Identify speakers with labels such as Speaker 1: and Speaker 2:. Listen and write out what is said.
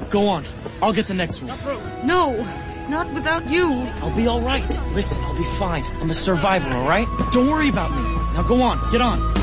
Speaker 1: Go on. I'll get the next one.
Speaker 2: No, not without you.
Speaker 1: I'll be all right. Listen, I'll be fine. I'm a survivor, all right? Don't worry about me. Now go on. Get on.